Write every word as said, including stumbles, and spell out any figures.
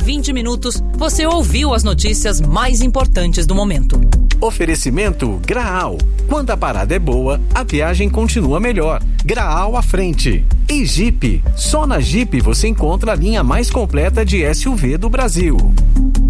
vinte minutos, você ouviu as notícias mais importantes do momento. Oferecimento Graal. Quando a parada é boa, a viagem continua melhor. Graal à frente. E Jeep. Só na Jeep você encontra a linha mais completa de S U V do Brasil.